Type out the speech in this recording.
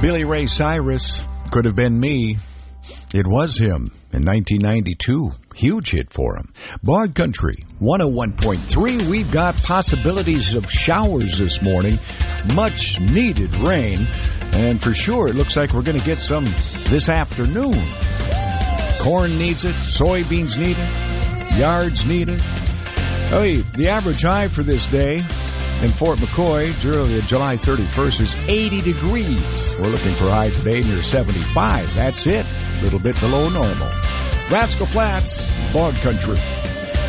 Billy Ray Cyrus, Could Have Been Me. It was him in 1992. Huge hit for him. Bog Country 101.3. We've got possibilities of showers this morning. Much needed rain. And for sure, it looks like we're going to get some this afternoon. Corn needs it. Soybeans need it. Yards need it. Oh, the average high for this day in Fort McCoy, July 31st, is 80 degrees. We're looking for a high today near 75. That's it. A little bit below normal. Rascal Flats, Bog Country.